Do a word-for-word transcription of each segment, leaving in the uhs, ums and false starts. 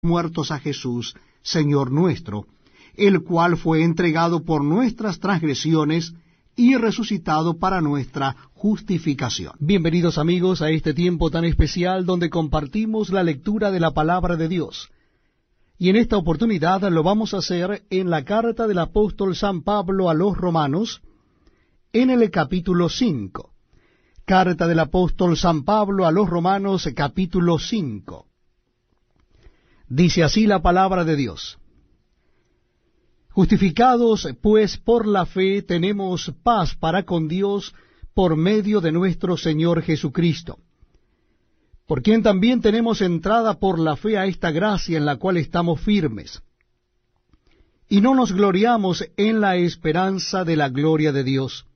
muertos a Jesús, Señor nuestro, el cual fue entregado por nuestras transgresiones y resucitado para nuestra justificación. Bienvenidos amigos a este tiempo tan especial donde compartimos la lectura de la palabra de Dios. Y en esta oportunidad lo vamos a hacer en la carta del apóstol San Pablo a los Romanos, en el capítulo cinco. Carta del apóstol San Pablo a los Romanos, capítulo cinco. Dice así la palabra de Dios. Justificados, pues, por la fe, tenemos paz para con Dios por medio de nuestro Señor Jesucristo, por quien también tenemos entrada por la fe a esta gracia en la cual estamos firmes. Y no nos gloriamos en la esperanza de la gloria de Dios.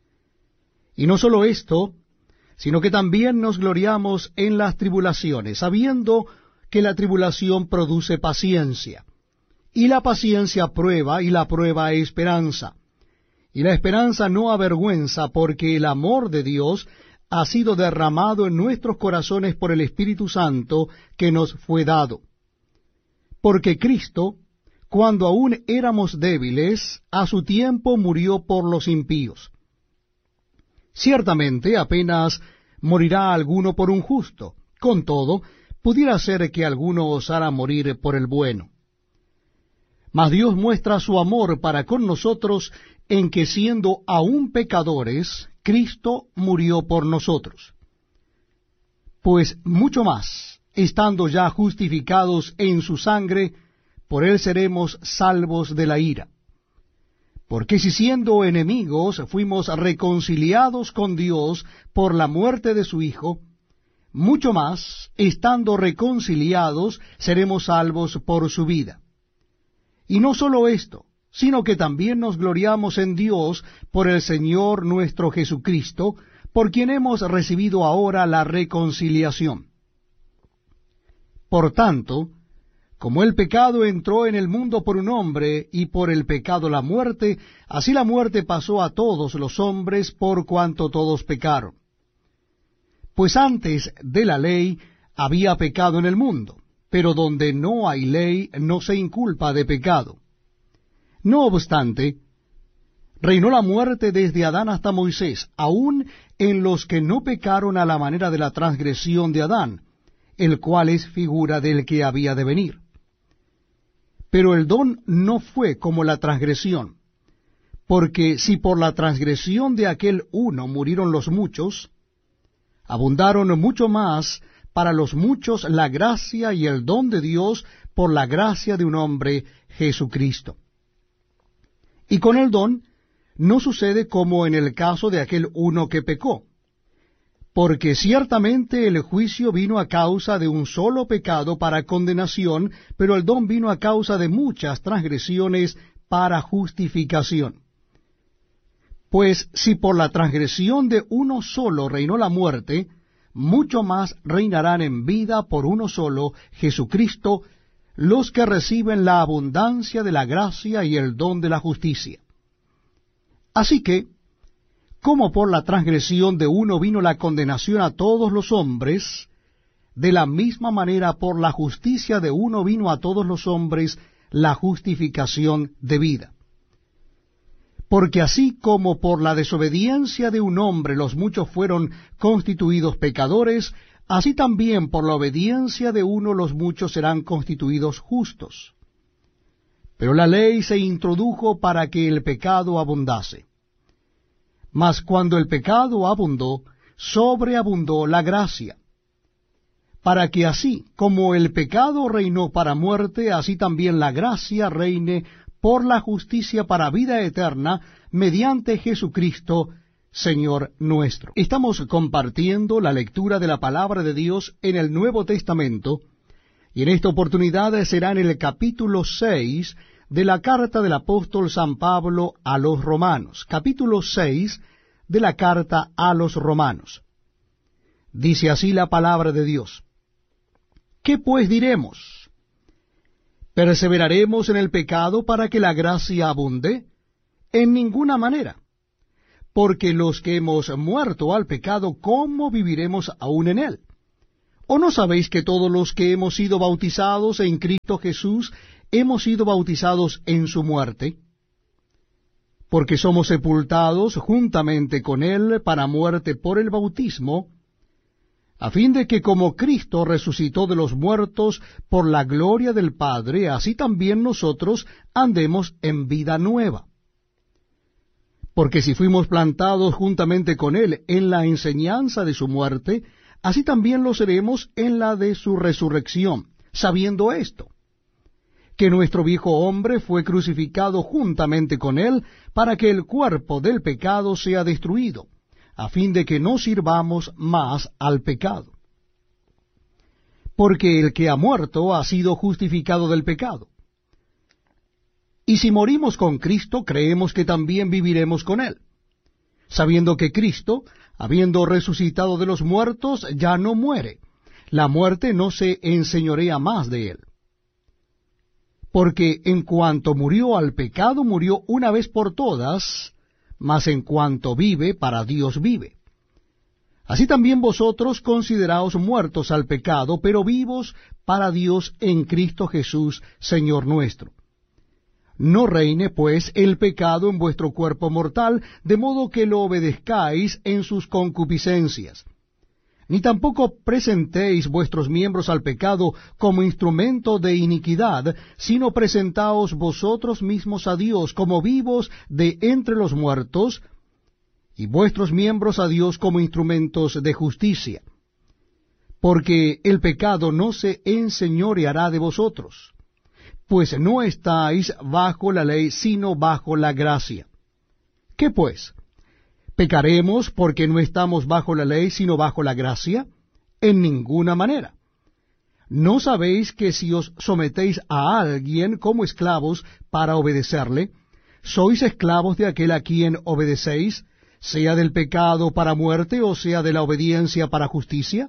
Y no solo esto, sino que también nos gloriamos en las tribulaciones, sabiendo que la tribulación produce paciencia. Y la paciencia prueba, y la prueba esperanza. Y la esperanza no avergüenza, porque el amor de Dios ha sido derramado en nuestros corazones por el Espíritu Santo que nos fue dado. Porque Cristo, cuando aún éramos débiles, a su tiempo murió por los impíos. Ciertamente apenas morirá alguno por un justo, con todo, pudiera ser que alguno osara morir por el bueno. Mas Dios muestra su amor para con nosotros en que siendo aún pecadores, Cristo murió por nosotros. Pues mucho más, estando ya justificados en su sangre, por él seremos salvos de la ira. Porque si siendo enemigos fuimos reconciliados con Dios por la muerte de su Hijo, mucho más, estando reconciliados, seremos salvos por su vida. Y no solo esto, sino que también nos gloriamos en Dios por el Señor nuestro Jesucristo, por quien hemos recibido ahora la reconciliación. Por tanto, como el pecado entró en el mundo por un hombre, y por el pecado la muerte, así la muerte pasó a todos los hombres por cuanto todos pecaron. Pues antes de la ley había pecado en el mundo, pero donde no hay ley no se inculpa de pecado. No obstante, reinó la muerte desde Adán hasta Moisés, aun en los que no pecaron a la manera de la transgresión de Adán, el cual es figura del que había de venir. Pero el don no fue como la transgresión, porque si por la transgresión de aquel uno murieron los muchos, abundaron mucho más para los muchos la gracia y el don de Dios por la gracia de un hombre, Jesucristo. Y con el don no sucede como en el caso de aquel uno que pecó, porque ciertamente el juicio vino a causa de un solo pecado para condenación, pero el don vino a causa de muchas transgresiones para justificación. Pues si por la transgresión de uno solo reinó la muerte, mucho más reinarán en vida por uno solo, Jesucristo, los que reciben la abundancia de la gracia y el don de la justicia. Así que, como por la transgresión de uno vino la condenación a todos los hombres, de la misma manera por la justicia de uno vino a todos los hombres la justificación de vida. Porque así como por la desobediencia de un hombre los muchos fueron constituidos pecadores, así también por la obediencia de uno los muchos serán constituidos justos. Pero la ley se introdujo para que el pecado abundase. Mas cuando el pecado abundó, sobreabundó la gracia, para que así como el pecado reinó para muerte, así también la gracia reine por la justicia para vida eterna, mediante Jesucristo, Señor nuestro. Estamos compartiendo la lectura de la palabra de Dios en el Nuevo Testamento, y en esta oportunidad será en el capítulo seis de la carta del apóstol San Pablo a los Romanos. Capítulo seis de la carta a los Romanos. Dice así la palabra de Dios. ¿Qué pues diremos? ¿Perseveraremos en el pecado para que la gracia abunde? En ninguna manera. Porque los que hemos muerto al pecado, ¿cómo viviremos aún en él? ¿O no sabéis que todos los que hemos sido bautizados en Cristo Jesús, hemos sido bautizados en su muerte? Porque somos sepultados juntamente con él para muerte por el bautismo, a fin de que como Cristo resucitó de los muertos por la gloria del Padre, así también nosotros andemos en vida nueva. Porque si fuimos plantados juntamente con él en la enseñanza de su muerte, así también lo seremos en la de su resurrección, sabiendo esto, que nuestro viejo hombre fue crucificado juntamente con él, para que el cuerpo del pecado sea destruido, a fin de que no sirvamos más al pecado. Porque el que ha muerto ha sido justificado del pecado. Y si morimos con Cristo, creemos que también viviremos con él, sabiendo que Cristo, habiendo resucitado de los muertos, ya no muere. La muerte no se enseñorea más de él. Porque en cuanto murió al pecado, murió una vez por todas, mas en cuanto vive, para Dios vive. Así también vosotros consideraos muertos al pecado, pero vivos para Dios en Cristo Jesús, Señor nuestro. No reine, pues, el pecado en vuestro cuerpo mortal, de modo que lo obedezcáis en sus concupiscencias. Ni tampoco presentéis vuestros miembros al pecado como instrumento de iniquidad, sino presentaos vosotros mismos a Dios como vivos de entre los muertos, y vuestros miembros a Dios como instrumentos de justicia. Porque el pecado no se enseñoreará de vosotros, pues no estáis bajo la ley, sino bajo la gracia. ¿Qué pues? ¿Pecaremos porque no estamos bajo la ley, sino bajo la gracia? En ninguna manera. ¿No sabéis que si os sometéis a alguien como esclavos para obedecerle, sois esclavos de aquel a quien obedecéis, sea del pecado para muerte o sea de la obediencia para justicia?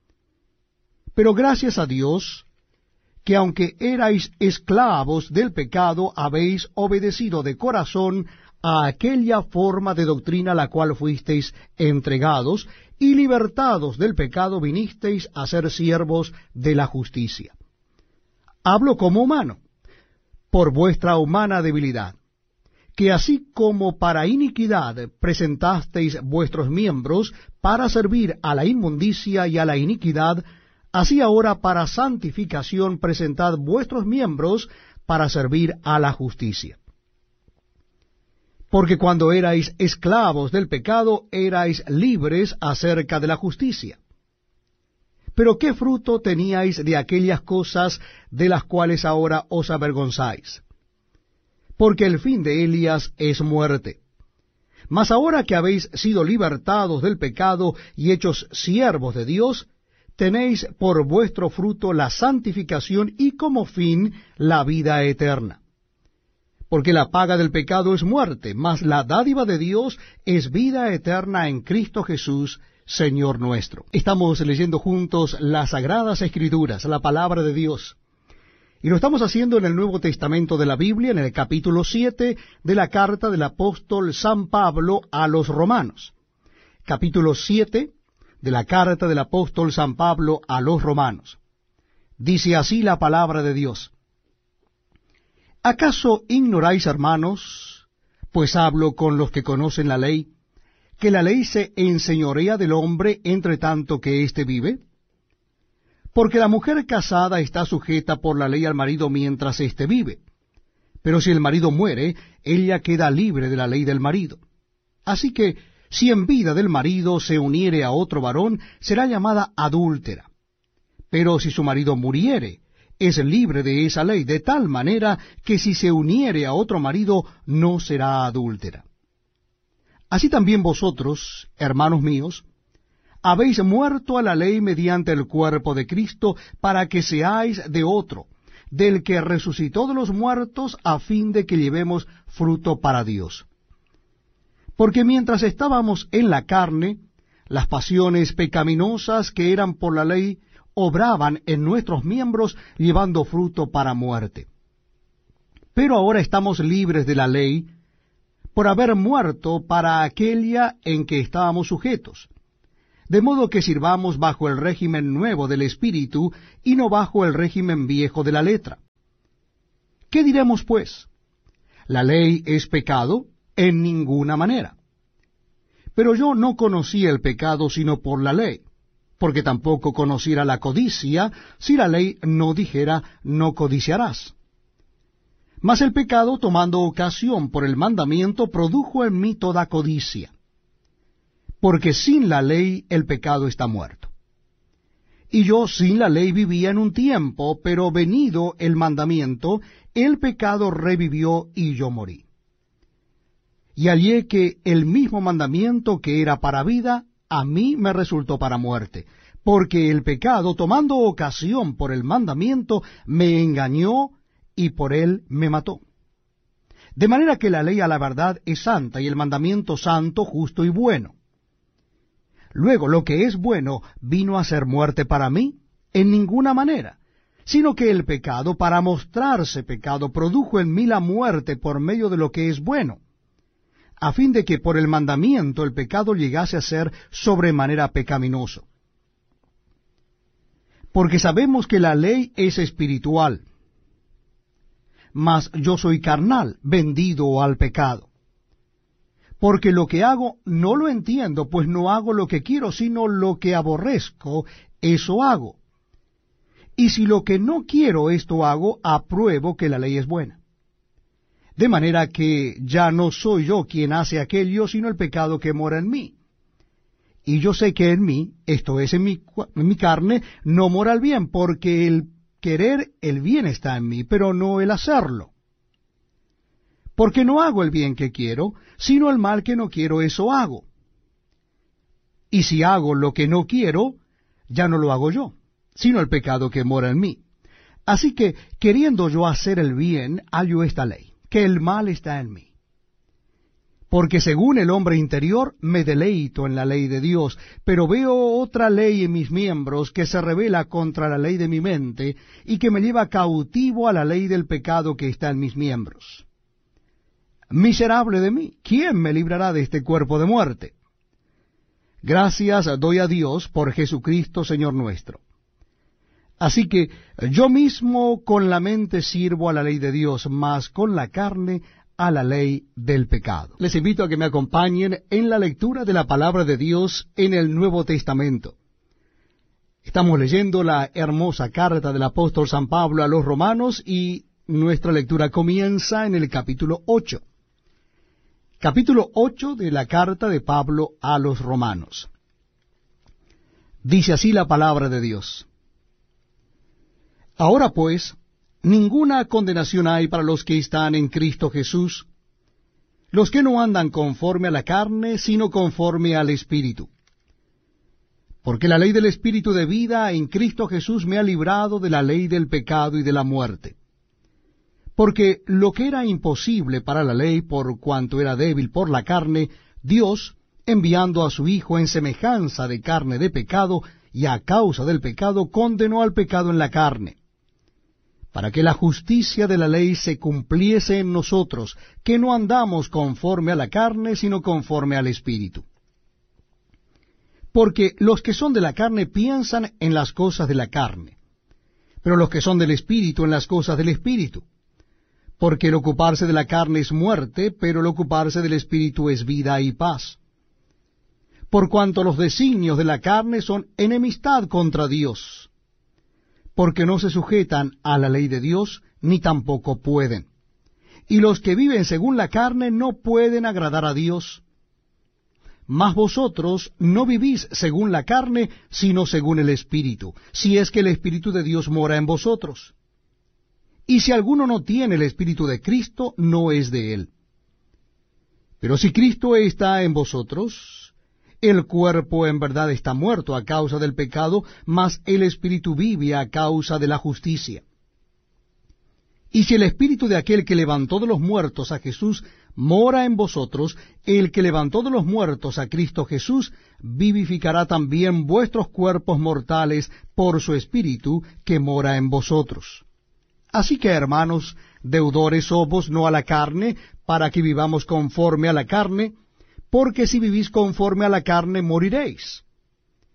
Pero gracias a Dios, que aunque erais esclavos del pecado, habéis obedecido de corazón a aquella forma de doctrina a la cual fuisteis entregados, y libertados del pecado vinisteis a ser siervos de la justicia. Hablo como humano, por vuestra humana debilidad, que así como para iniquidad presentasteis vuestros miembros para servir a la inmundicia y a la iniquidad, así ahora para santificación presentad vuestros miembros para servir a la justicia. Porque cuando erais esclavos del pecado, erais libres acerca de la justicia. Pero ¿qué fruto teníais de aquellas cosas de las cuales ahora os avergonzáis? Porque el fin de ellas es muerte. Mas ahora que habéis sido libertados del pecado y hechos siervos de Dios, tenéis por vuestro fruto la santificación y como fin la vida eterna. Porque la paga del pecado es muerte, mas la dádiva de Dios es vida eterna en Cristo Jesús, Señor nuestro. Estamos leyendo juntos las Sagradas Escrituras, la palabra de Dios. Y lo estamos haciendo en el Nuevo Testamento de la Biblia, en el capítulo siete de la carta del apóstol San Pablo a los Romanos. Capítulo siete de la carta del apóstol San Pablo a los Romanos. Dice así la palabra de Dios. ¿Acaso ignoráis, hermanos, pues hablo con los que conocen la ley, que la ley se enseñorea del hombre entre tanto que éste vive? Porque la mujer casada está sujeta por la ley al marido mientras éste vive. Pero si el marido muere, ella queda libre de la ley del marido. Así que, si en vida del marido se uniere a otro varón, será llamada adúltera. Pero si su marido muriere, es libre de esa ley, de tal manera que si se uniere a otro marido, no será adúltera. Así también vosotros, hermanos míos, habéis muerto a la ley mediante el cuerpo de Cristo, para que seáis de otro, del que resucitó de los muertos, a fin de que llevemos fruto para Dios. Porque mientras estábamos en la carne, las pasiones pecaminosas que eran por la ley, obraban en nuestros miembros, llevando fruto para muerte. Pero ahora estamos libres de la ley, por haber muerto para aquella en que estábamos sujetos, de modo que sirvamos bajo el régimen nuevo del Espíritu y no bajo el régimen viejo de la letra. ¿Qué diremos, pues? ¿La ley es pecado? En ninguna manera. Pero yo no conocí el pecado sino por la ley, porque tampoco conociera la codicia si la ley no dijera no codiciarás. Mas el pecado, tomando ocasión por el mandamiento, produjo en mí toda codicia. Porque sin la ley el pecado está muerto. Y yo sin la ley vivía en un tiempo, pero venido el mandamiento, el pecado revivió y yo morí. Y hallé que el mismo mandamiento que era para vida, a mí me resultó para muerte, porque el pecado, tomando ocasión por el mandamiento, me engañó y por él me mató. De manera que la ley a la verdad es santa, y el mandamiento santo, justo y bueno. Luego, lo que es bueno vino a ser muerte para mí, en ninguna manera, sino que el pecado, para mostrarse pecado, produjo en mí la muerte por medio de lo que es bueno, a fin de que por el mandamiento el pecado llegase a ser sobremanera pecaminoso. Porque sabemos que la ley es espiritual, mas yo soy carnal, vendido al pecado. Porque lo que hago no lo entiendo, pues no hago lo que quiero, sino lo que aborrezco, eso hago. Y si lo que no quiero esto hago, apruebo que la ley es buena. De manera que ya no soy yo quien hace aquello, sino el pecado que mora en mí. Y yo sé que en mí, esto es en mi, en mi carne, no mora el bien, porque el querer el bien está en mí, pero no el hacerlo. Porque no hago el bien que quiero, sino el mal que no quiero, eso hago. Y si hago lo que no quiero, ya no lo hago yo, sino el pecado que mora en mí. Así que, queriendo yo hacer el bien, hallo esta ley, que el mal está en mí. Porque según el hombre interior, me deleito en la ley de Dios, pero veo otra ley en mis miembros que se rebela contra la ley de mi mente, y que me lleva cautivo a la ley del pecado que está en mis miembros. Miserable de mí, ¿quién me librará de este cuerpo de muerte? Gracias doy a Dios por Jesucristo, Señor nuestro. Así que yo mismo con la mente sirvo a la ley de Dios, mas con la carne a la ley del pecado. Les invito a que me acompañen en la lectura de la palabra de Dios en el Nuevo Testamento. Estamos leyendo la hermosa carta del apóstol San Pablo a los romanos y nuestra lectura comienza en el capítulo ocho. Capítulo ocho de la carta de Pablo a los romanos. Dice así la palabra de Dios. Ahora pues, ninguna condenación hay para los que están en Cristo Jesús, los que no andan conforme a la carne, sino conforme al Espíritu. Porque la ley del Espíritu de vida en Cristo Jesús me ha librado de la ley del pecado y de la muerte. Porque lo que era imposible para la ley, por cuanto era débil por la carne, Dios, enviando a su Hijo en semejanza de carne de pecado, y a causa del pecado, condenó al pecado en la carne, para que la justicia de la ley se cumpliese en nosotros, que no andamos conforme a la carne, sino conforme al Espíritu. Porque los que son de la carne piensan en las cosas de la carne, pero los que son del Espíritu en las cosas del Espíritu. Porque el ocuparse de la carne es muerte, pero el ocuparse del Espíritu es vida y paz. Por cuanto los designios de la carne son enemistad contra Dios, porque no se sujetan a la ley de Dios, ni tampoco pueden. Y los que viven según la carne no pueden agradar a Dios. Mas vosotros no vivís según la carne, sino según el Espíritu, si es que el Espíritu de Dios mora en vosotros. Y si alguno no tiene el Espíritu de Cristo, no es de él. Pero si Cristo está en vosotros, el cuerpo en verdad está muerto a causa del pecado, mas el Espíritu vive a causa de la justicia. Y si el Espíritu de aquel que levantó de los muertos a Jesús mora en vosotros, el que levantó de los muertos a Cristo Jesús vivificará también vuestros cuerpos mortales por su Espíritu que mora en vosotros. Así que, hermanos, deudores somos no a la carne, para que vivamos conforme a la carne, porque si vivís conforme a la carne, moriréis.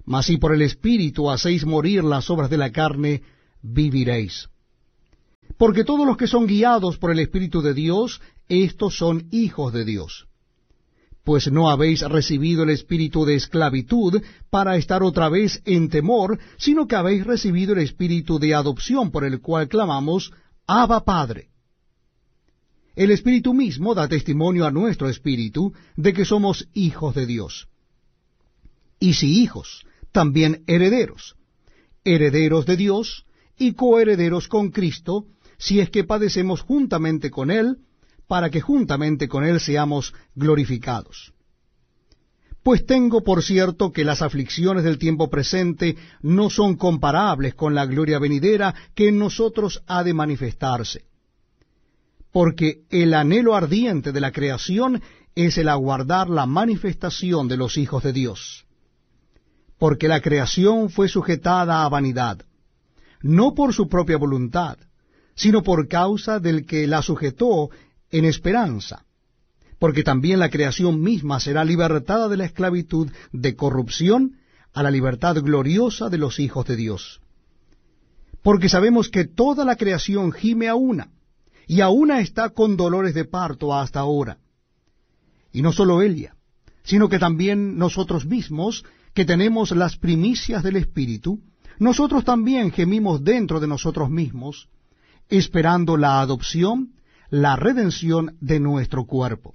Mas si por el Espíritu hacéis morir las obras de la carne, viviréis. Porque todos los que son guiados por el Espíritu de Dios, éstos son hijos de Dios. Pues no habéis recibido el espíritu de esclavitud para estar otra vez en temor, sino que habéis recibido el espíritu de adopción, por el cual clamamos, Abba, Padre. El Espíritu mismo da testimonio a nuestro espíritu de que somos hijos de Dios. Y si hijos, también herederos, herederos de Dios y coherederos con Cristo, si es que padecemos juntamente con Él, para que juntamente con Él seamos glorificados. Pues tengo por cierto que las aflicciones del tiempo presente no son comparables con la gloria venidera que en nosotros ha de manifestarse. Porque el anhelo ardiente de la creación es el aguardar la manifestación de los hijos de Dios. Porque la creación fue sujetada a vanidad, no por su propia voluntad, sino por causa del que la sujetó en esperanza, porque también la creación misma será libertada de la esclavitud de corrupción a la libertad gloriosa de los hijos de Dios. Porque sabemos que toda la creación gime a una, y a una está con dolores de parto hasta ahora. Y no solo ella, sino que también nosotros mismos, que tenemos las primicias del Espíritu, nosotros también gemimos dentro de nosotros mismos, esperando la adopción, la redención de nuestro cuerpo.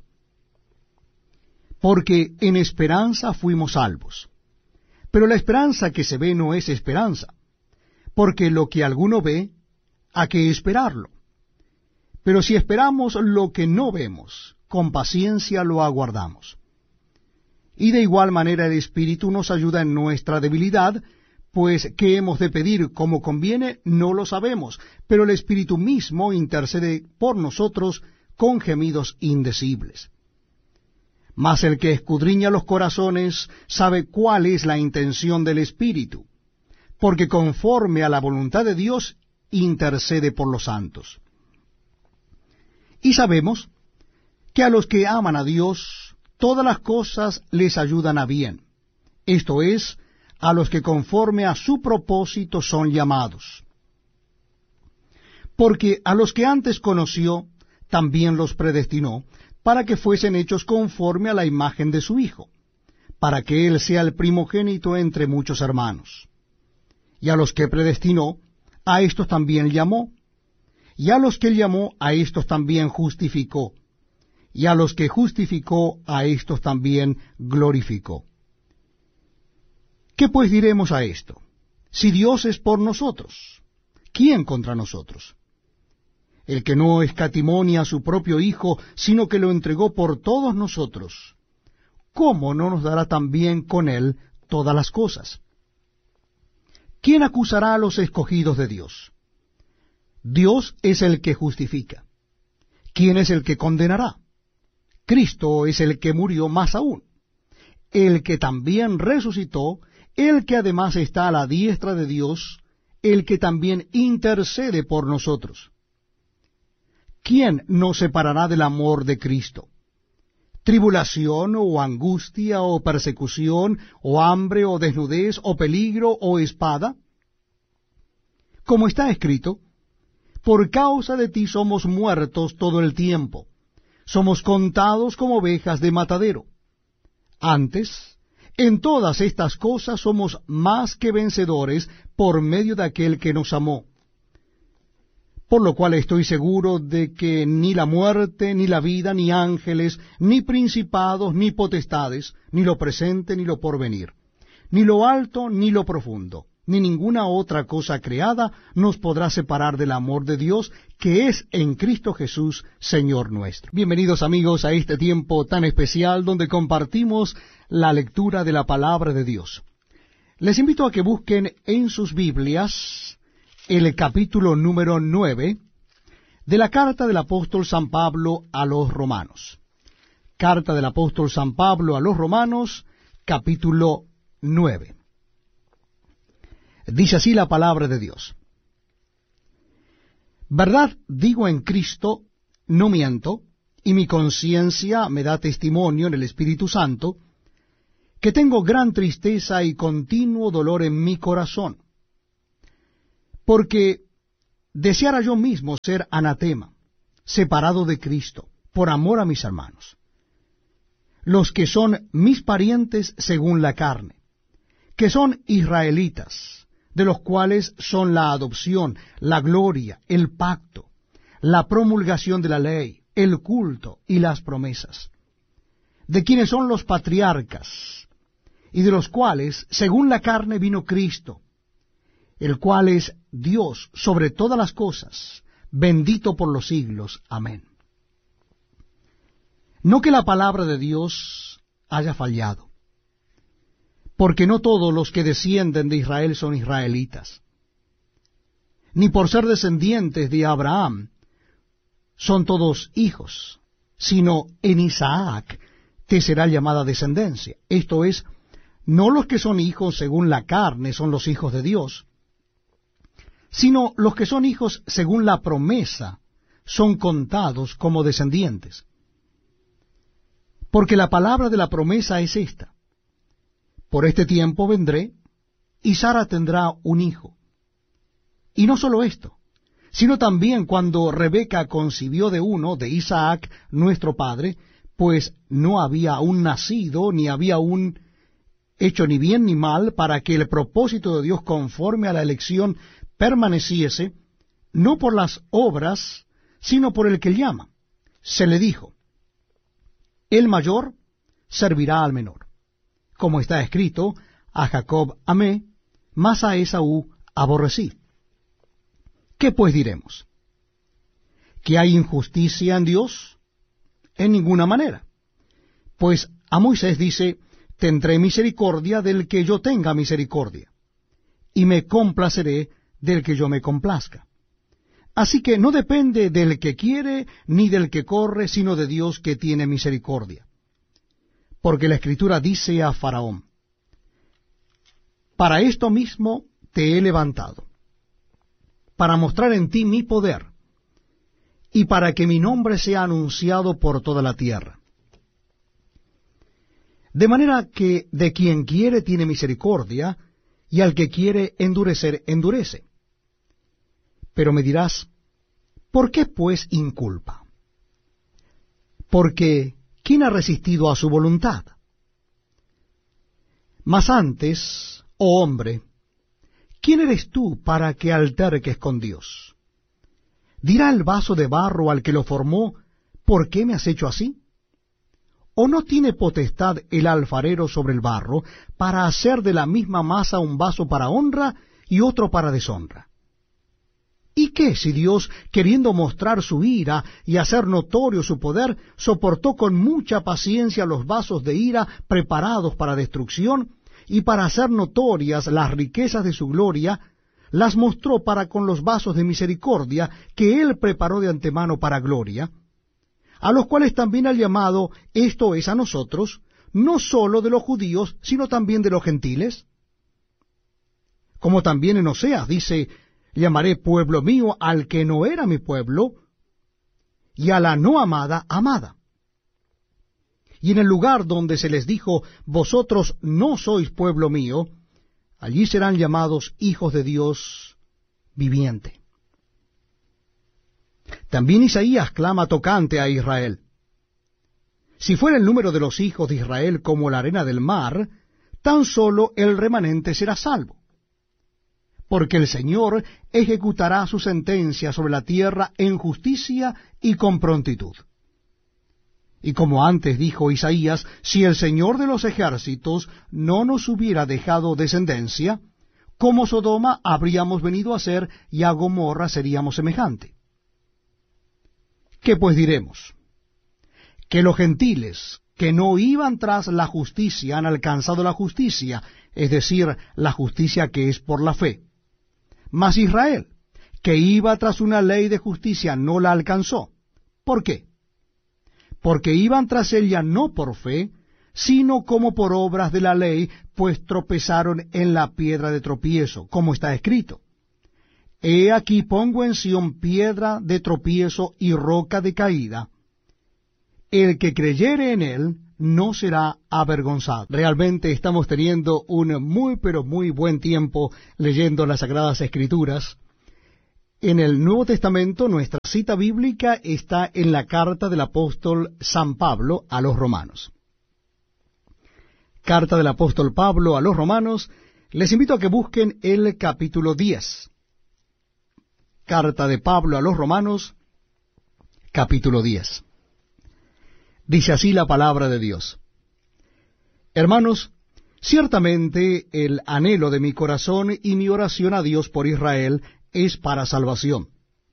Porque en esperanza fuimos salvos. Pero la esperanza que se ve no es esperanza, porque lo que alguno ve, ¿a qué esperarlo? Pero si esperamos lo que no vemos, con paciencia lo aguardamos. Y de igual manera el Espíritu nos ayuda en nuestra debilidad, pues qué hemos de pedir como conviene no lo sabemos, pero el Espíritu mismo intercede por nosotros con gemidos indecibles. Mas el que escudriña los corazones sabe cuál es la intención del Espíritu, porque conforme a la voluntad de Dios intercede por los santos. Y sabemos que a los que aman a Dios, todas las cosas les ayudan a bien, esto es, a los que conforme a su propósito son llamados. Porque a los que antes conoció, también los predestinó, para que fuesen hechos conforme a la imagen de su Hijo, para que Él sea el primogénito entre muchos hermanos. Y a los que predestinó, a éstos también llamó, y a los que llamó, a éstos también justificó, y a los que justificó, a éstos también glorificó. ¿Qué pues diremos a esto? Si Dios es por nosotros, ¿quién contra nosotros? El que no escatimonia a su propio Hijo, sino que lo entregó por todos nosotros, ¿cómo no nos dará también con Él todas las cosas? ¿Quién acusará a los escogidos de Dios? Dios es el que justifica. ¿Quién es el que condenará? Cristo es el que murió, más aún, el que también resucitó, el que además está a la diestra de Dios, el que también intercede por nosotros. ¿Quién nos separará del amor de Cristo? ¿Tribulación, o angustia, o persecución, o hambre, o desnudez, o peligro, o espada? Como está escrito, por causa de ti somos muertos todo el tiempo, somos contados como ovejas de matadero. Antes, en todas estas cosas somos más que vencedores por medio de aquel que nos amó. Por lo cual estoy seguro de que ni la muerte, ni la vida, ni ángeles, ni principados, ni potestades, ni lo presente, ni lo porvenir, ni lo alto, ni lo profundo, ni ninguna otra cosa creada nos podrá separar del amor de Dios, que es en Cristo Jesús, Señor nuestro. Bienvenidos amigos a este tiempo tan especial donde compartimos la lectura de la palabra de Dios. Les invito a que busquen en sus Biblias el capítulo número nueve de la carta del apóstol San Pablo a los Romanos. Carta del apóstol San Pablo a los Romanos, capítulo nueve. Dice así la palabra de Dios. Verdad digo en Cristo, no miento, y mi conciencia me da testimonio en el Espíritu Santo, que tengo gran tristeza y continuo dolor en mi corazón, porque deseara yo mismo ser anatema, separado de Cristo, por amor a mis hermanos, los que son mis parientes según la carne, que son israelitas, de los cuales son la adopción, la gloria, el pacto, la promulgación de la ley, el culto y las promesas, de quienes son los patriarcas, y de los cuales, según la carne, vino Cristo, el cual es Dios sobre todas las cosas, bendito por los siglos. Amén. No que la palabra de Dios haya fallado, porque no todos los que descienden de Israel son israelitas, ni por ser descendientes de Abraham son todos hijos, sino en Isaac te será llamada descendencia. Esto es, no los que son hijos según la carne son los hijos de Dios, sino los que son hijos según la promesa son contados como descendientes. Porque la palabra de la promesa es esta: por este tiempo vendré, y Sara tendrá un hijo. Y no solo esto, sino también cuando Rebeca concibió de uno, de Isaac, nuestro padre, pues no había aún nacido, ni había aún hecho ni bien ni mal, para que el propósito de Dios conforme a la elección permaneciese, no por las obras, sino por el que llama. Se le dijo: el mayor servirá al menor. Como está escrito: a Jacob amé, mas a Esaú aborrecí. ¿Qué pues diremos? ¿Que hay injusticia en Dios? En ninguna manera. Pues a Moisés dice: tendré misericordia del que yo tenga misericordia, y me complaceré del que yo me complazca. Así que no depende del que quiere ni del que corre, sino de Dios que tiene misericordia. Porque la Escritura dice a Faraón: para esto mismo te he levantado, para mostrar en ti mi poder, y para que mi nombre sea anunciado por toda la tierra. De manera que de quien quiere tiene misericordia, y al que quiere endurecer, endurece. Pero me dirás: ¿por qué pues inculpa? Porque ¿quién ha resistido a su voluntad? Mas antes, oh hombre, ¿quién eres tú para que alterques con Dios? ¿Dirá el vaso de barro al que lo formó: ¿por qué me has hecho así? ¿O no tiene potestad el alfarero sobre el barro para hacer de la misma masa un vaso para honra y otro para deshonra? ¿Y qué si Dios, queriendo mostrar su ira y hacer notorio su poder, soportó con mucha paciencia los vasos de ira preparados para destrucción, y para hacer notorias las riquezas de su gloria, las mostró para con los vasos de misericordia que él preparó de antemano para gloria, a los cuales también ha llamado, esto es, a nosotros, no sólo de los judíos, sino también de los gentiles? Como también en Oseas dice: llamaré pueblo mío al que no era mi pueblo, y a la no amada, amada. Y en el lugar donde se les dijo: vosotros no sois pueblo mío, allí serán llamados hijos de Dios viviente. También Isaías clama tocante a Israel: si fuera el número de los hijos de Israel como la arena del mar, tan solo el remanente será salvo. Porque el Señor ejecutará su sentencia sobre la tierra en justicia y con prontitud. Y como antes dijo Isaías: si el Señor de los ejércitos no nos hubiera dejado descendencia, como Sodoma habríamos venido a ser, y a Gomorra seríamos semejante. ¿Qué pues diremos? Que los gentiles que no iban tras la justicia han alcanzado la justicia, es decir, la justicia que es por la fe. Mas Israel, que iba tras una ley de justicia, no la alcanzó. ¿Por qué? Porque iban tras ella no por fe, sino como por obras de la ley, pues tropezaron en la piedra de tropiezo, como está escrito: he aquí pongo en Sión piedra de tropiezo y roca de caída. El que creyere en él no será avergonzado. Realmente estamos teniendo un muy pero muy buen tiempo leyendo las Sagradas Escrituras. En el Nuevo Testamento nuestra cita bíblica está en la carta del apóstol San Pablo a los Romanos. Carta del apóstol Pablo a los Romanos. Les invito a que busquen el capítulo diez. Carta de Pablo a los Romanos, capítulo diez. Dice así la palabra de Dios. Hermanos, ciertamente el anhelo de mi corazón y mi oración a Dios por Israel es para salvación.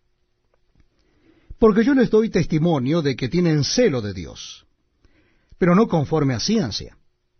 Porque yo les doy testimonio de que tienen celo de Dios, pero no conforme a ciencia.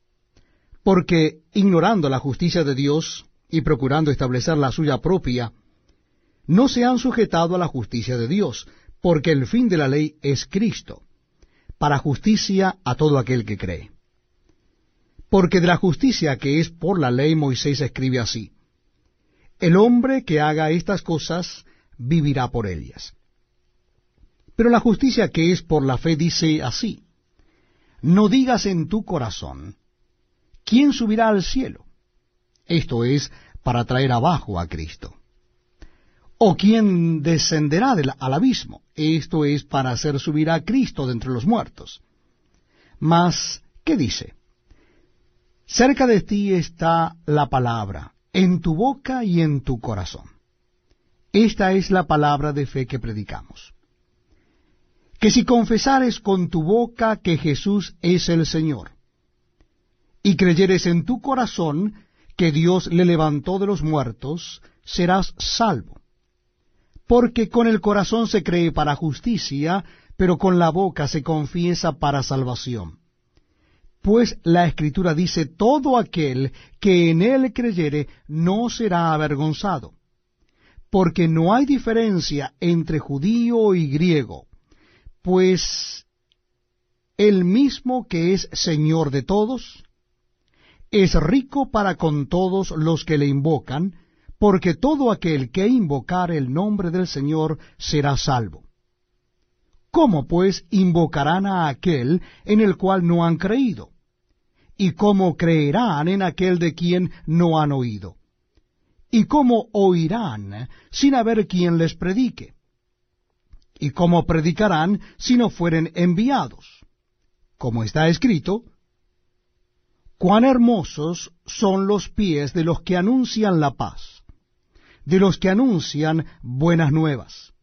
Porque, ignorando la justicia de Dios y procurando establecer la suya propia, no se han sujetado a la justicia de Dios, porque el fin de la ley es Cristo, para justicia a todo aquel que cree. Porque de la justicia que es por la ley Moisés escribe así: el hombre que haga estas cosas vivirá por ellas. Pero la justicia que es por la fe dice así: no digas en tu corazón, ¿quién subirá al cielo? Esto es, para traer abajo a Cristo. ¿O quién descenderá del, al abismo? Esto es, para hacer subir a Cristo de entre los muertos. Mas, ¿qué dice? Cerca de ti está la palabra, en tu boca y en tu corazón. Esta es la palabra de fe que predicamos. Que si confesares con tu boca que Jesús es el Señor, y creyeres en tu corazón que Dios le levantó de los muertos, serás salvo. Porque con el corazón se cree para justicia, pero con la boca se confiesa para salvación. Pues la Escritura dice: todo aquel que en él creyere no será avergonzado. Porque no hay diferencia entre judío y griego, pues el mismo que es Señor de todos, es rico para con todos los que le invocan, porque todo aquel que invocare el nombre del Señor será salvo. ¿Cómo pues invocarán a aquel en el cual no han creído? ¿Y cómo creerán en aquel de quien no han oído? ¿Y cómo oirán sin haber quien les predique? ¿Y cómo predicarán si no fueren enviados? Como está escrito: cuán hermosos son los pies de los que anuncian la paz, de los que anuncian buenas nuevas.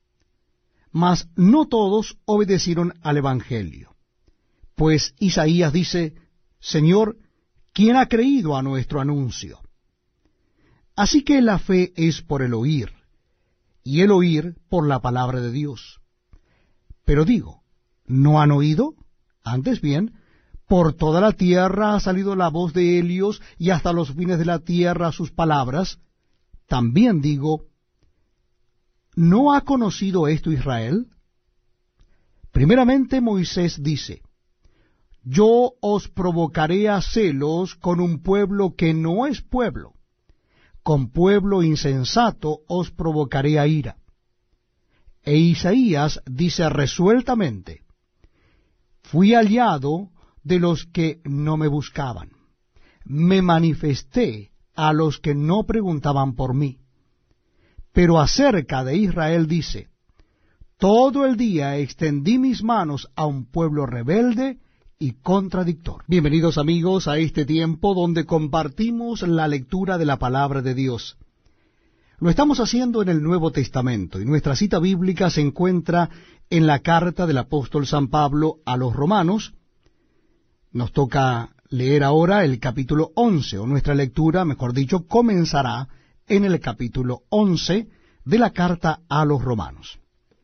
Mas no todos obedecieron al Evangelio. Pues Isaías dice: Señor, ¿quién ha creído a nuestro anuncio? Así que la fe es por el oír, y el oír por la palabra de Dios. Pero digo, ¿no han oído? Antes bien, por toda la tierra ha salido la voz de Elios, y hasta los fines de la tierra sus palabras. También digo, ¿no ha conocido esto Israel? Primeramente Moisés dice: yo os provocaré a celos con un pueblo que no es pueblo, con pueblo insensato os provocaré a ira. E Isaías dice resueltamente: fui hallado de los que no me buscaban, me manifesté a los que no preguntaban por mí. Pero acerca de Israel dice: todo el día extendí mis manos a un pueblo rebelde y contradictor. Bienvenidos amigos a este tiempo donde compartimos la lectura de la palabra de Dios. Lo estamos haciendo en el Nuevo Testamento, y nuestra cita bíblica se encuentra en la carta del apóstol San Pablo a los Romanos. Nos toca leer ahora el capítulo once, o nuestra lectura, mejor dicho, comenzará en el capítulo once de la carta a los Romanos.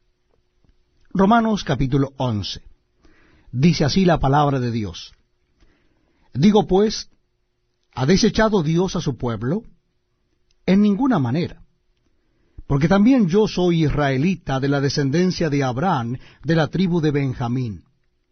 Romanos capítulo once. Dice así la palabra de Dios: digo pues, ¿ha desechado Dios a su pueblo? En ninguna manera. Porque también yo soy israelita de la descendencia de Abraham, de la tribu de Benjamín.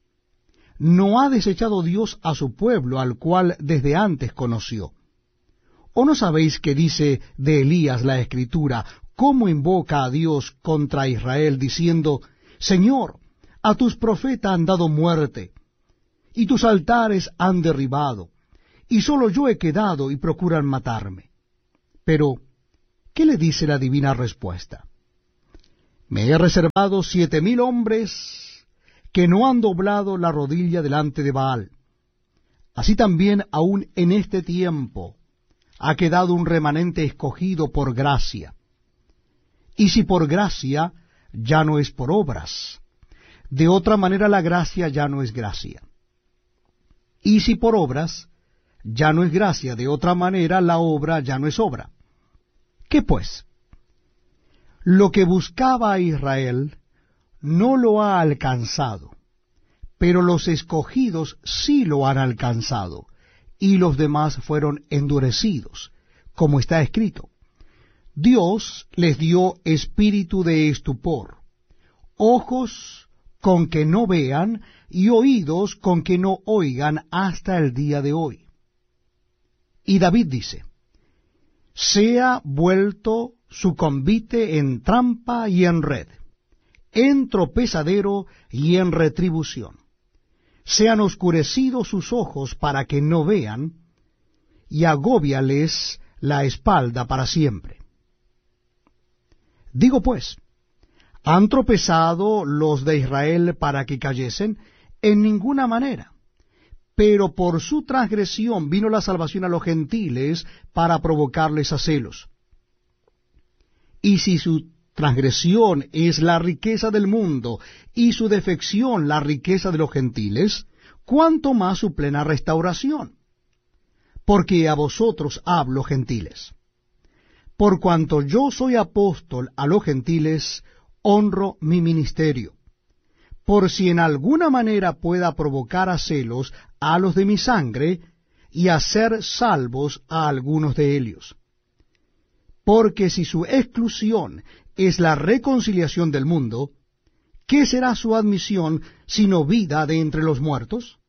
¿No ha desechado Dios a su pueblo, al cual desde antes conoció? ¿O no sabéis que dice de Elías la Escritura, cómo invoca a Dios contra Israel, diciendo: Señor, a tus profetas han dado muerte, y tus altares han derribado, y solo yo he quedado y procuran matarme. Pero, ¿qué le dice la divina respuesta? Me he reservado siete mil hombres que no han doblado la rodilla delante de Baal. Así también aún en este tiempo ha quedado un remanente escogido por gracia. Y si por gracia, ya no es por obras. De otra manera la gracia ya no es gracia. Y si por obras, ya no es gracia. De otra manera la obra ya no es obra. ¿Qué pues? Lo que buscaba a Israel no lo ha alcanzado, pero los escogidos sí lo han alcanzado, y los demás fueron endurecidos, como está escrito. Dios les dio espíritu de estupor, ojos con que no vean, y oídos con que no oigan hasta el día de hoy. Y David dice, sea vuelto su convite en trampa y en red, en tropezadero y en retribución. Sean oscurecidos sus ojos para que no vean, y agóbiales la espalda para siempre. Digo pues, ¿han tropezado los de Israel para que cayesen? En ninguna manera. Pero por su transgresión vino la salvación a los gentiles para provocarles a celos. Y si su transgresión es la riqueza del mundo, y su defección la riqueza de los gentiles, ¿cuánto más su plena restauración? Porque a vosotros hablo, gentiles. Por cuanto yo soy apóstol a los gentiles, honro mi ministerio, por si en alguna manera pueda provocar a celos a los de mi sangre, y hacer salvos a algunos de ellos. Porque si su exclusión es la reconciliación del mundo, ¿qué será su admisión sino vida de entre los muertos?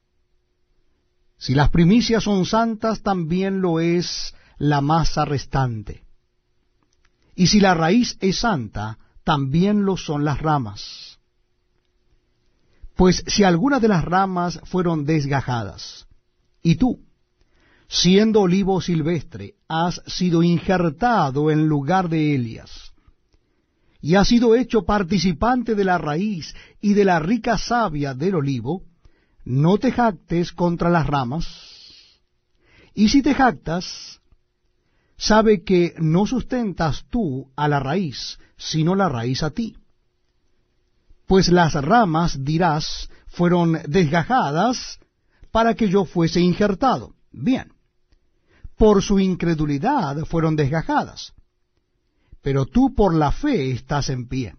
Si las primicias son santas, también lo es la masa restante. Y si la raíz es santa, también lo son las ramas. Pues si algunas de las ramas fueron desgajadas, y tú, siendo olivo silvestre, has sido injertado en lugar de Elias, y has sido hecho participante de la raíz y de la rica savia del olivo, no te jactes contra las ramas, y si te jactas, sabe que no sustentas tú a la raíz, sino la raíz a ti. Pues las ramas, dirás, fueron desgajadas para que yo fuese injertado. Bien, por su incredulidad fueron desgajadas, pero tú por la fe estás en pie.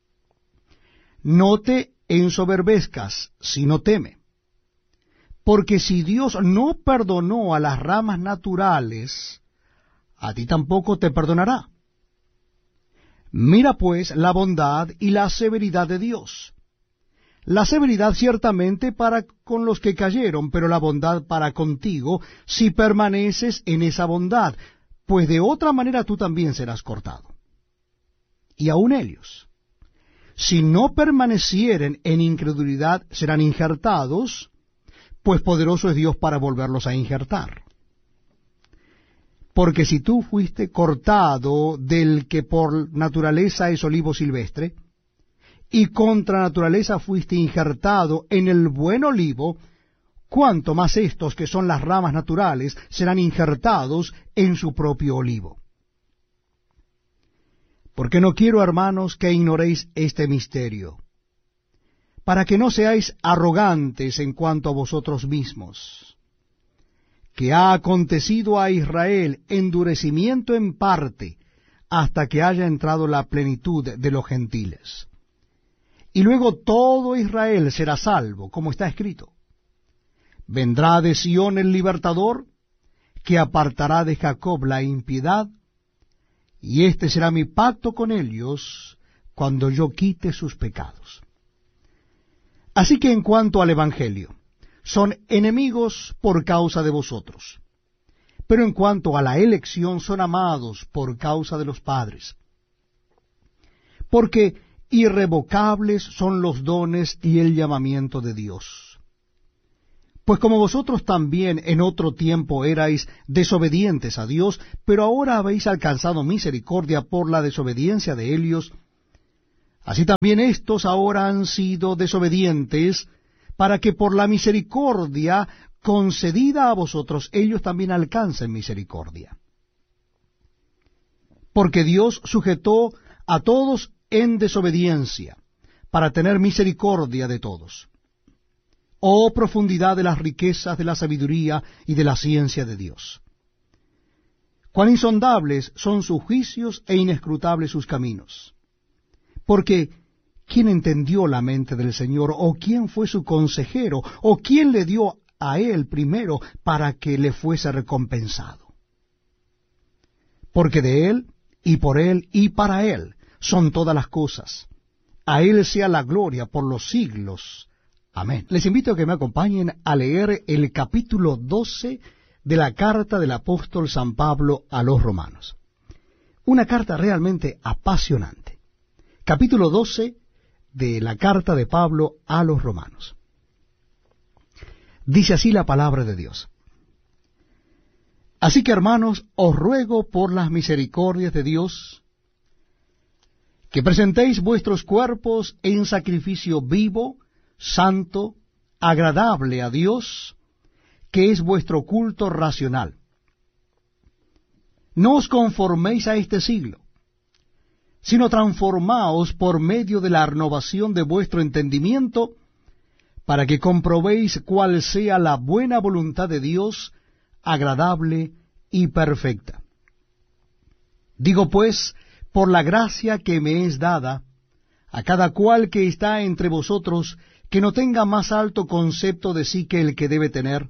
No te ensoberbezcas, sino teme. Porque si Dios no perdonó a las ramas naturales, a ti tampoco te perdonará. Mira pues la bondad y la severidad de Dios. La severidad ciertamente para con los que cayeron, pero la bondad para contigo, si permaneces en esa bondad, pues de otra manera tú también serás cortado. Y aun ellos, si no permanecieren en incredulidad, serán injertados, pues poderoso es Dios para volverlos a injertar. Porque si tú fuiste cortado del que por naturaleza es olivo silvestre, y contra naturaleza fuiste injertado en el buen olivo, cuánto más estos que son las ramas naturales serán injertados en su propio olivo. Porque no quiero, hermanos, que ignoréis este misterio, para que no seáis arrogantes en cuanto a vosotros mismos, que ha acontecido a Israel endurecimiento en parte, hasta que haya entrado la plenitud de los gentiles. Y luego todo Israel será salvo, como está escrito. Vendrá de Sión el libertador, que apartará de Jacob la impiedad, y este será mi pacto con ellos, cuando yo quite sus pecados. Así que en cuanto al Evangelio, son enemigos por causa de vosotros, pero en cuanto a la elección son amados por causa de los padres. Porque irrevocables son los dones y el llamamiento de Dios. Pues como vosotros también en otro tiempo erais desobedientes a Dios, pero ahora habéis alcanzado misericordia por la desobediencia de Helios, así también éstos ahora han sido desobedientes, para que por la misericordia concedida a vosotros ellos también alcancen misericordia. Porque Dios sujetó a todos en desobediencia, para tener misericordia de todos. Oh profundidad de las riquezas de la sabiduría y de la ciencia de Dios. Cuán insondables son sus juicios e inescrutables sus caminos. Porque, ¿quién entendió la mente del Señor? ¿O quién fue su consejero? ¿O quién le dio a él primero para que le fuese recompensado? Porque de él, y por él, y para él, son todas las cosas. A él sea la gloria por los siglos. Amén. Les invito a que me acompañen a leer el capítulo doce de la carta del apóstol San Pablo a los romanos. Una carta realmente apasionante. Capítulo doce de la carta de Pablo a los romanos. Dice así la palabra de Dios. Así que, hermanos, os ruego por las misericordias de Dios, que presentéis vuestros cuerpos en sacrificio vivo, santo, agradable a Dios, que es vuestro culto racional. No os conforméis a este siglo, sino transformaos por medio de la renovación de vuestro entendimiento, para que comprobéis cuál sea la buena voluntad de Dios, agradable y perfecta. Digo pues, por la gracia que me es dada, a cada cual que está entre vosotros, que no tenga más alto concepto de sí que el que debe tener,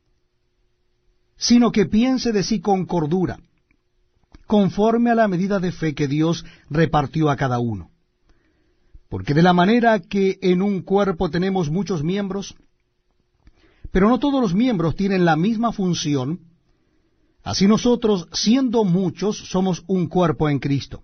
sino que piense de sí con cordura, conforme a la medida de fe que Dios repartió a cada uno. Porque de la manera que en un cuerpo tenemos muchos miembros, pero no todos los miembros tienen la misma función, así nosotros, siendo muchos, somos un cuerpo en Cristo,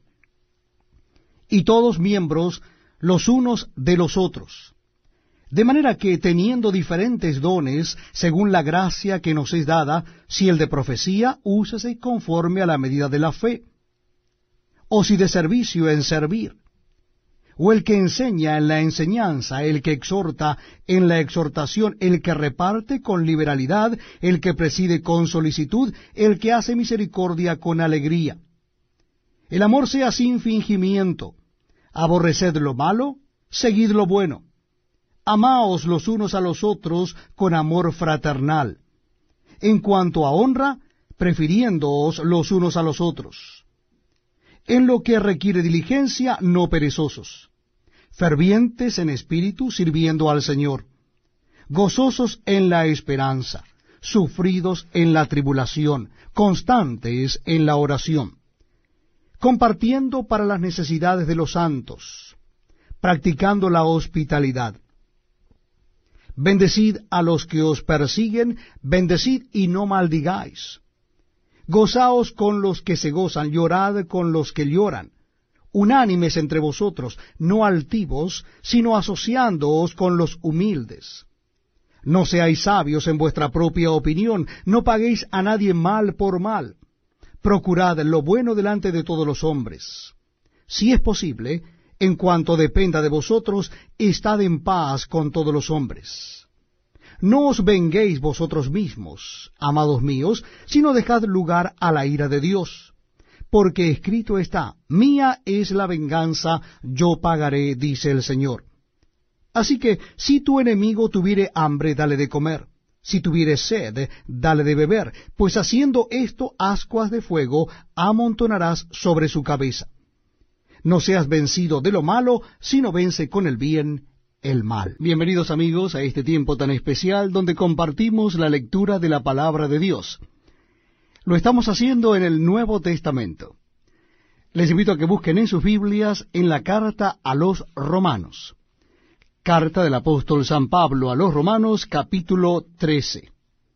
y todos miembros los unos de los otros. De manera que, teniendo diferentes dones, según la gracia que nos es dada, si el de profecía, úsese conforme a la medida de la fe, o si de servicio, en servir, o el que enseña en la enseñanza, el que exhorta en la exhortación, el que reparte con liberalidad, el que preside con solicitud, el que hace misericordia con alegría. El amor sea sin fingimiento, aborreced lo malo, seguid lo bueno. Amaos los unos a los otros con amor fraternal. En cuanto a honra, prefiriéndoos los unos a los otros. En lo que requiere diligencia, no perezosos. Fervientes en espíritu, sirviendo al Señor. Gozosos en la esperanza. Sufridos en la tribulación. Constantes en la oración. Compartiendo para las necesidades de los santos. Practicando la hospitalidad. Bendecid a los que os persiguen, bendecid y no maldigáis. Gozaos con los que se gozan, llorad con los que lloran. Unánimes entre vosotros, no altivos, sino asociándoos con los humildes. No seáis sabios en vuestra propia opinión, no paguéis a nadie mal por mal. Procurad lo bueno delante de todos los hombres. Si es posible, en cuanto dependa de vosotros, estad en paz con todos los hombres. No os venguéis vosotros mismos, amados míos, sino dejad lugar a la ira de Dios. Porque escrito está, mía es la venganza, yo pagaré, dice el Señor. Así que, si tu enemigo tuviere hambre, dale de comer. Si tuviere sed, dale de beber, pues haciendo esto, ascuas de fuego amontonarás sobre su cabeza. No seas vencido de lo malo, sino vence con el bien el mal. Bienvenidos amigos a este tiempo tan especial donde compartimos la lectura de la palabra de Dios. Lo estamos haciendo en el Nuevo Testamento. Les invito a que busquen en sus Biblias en la carta a los Romanos. Carta del apóstol San Pablo a los Romanos, capítulo trece.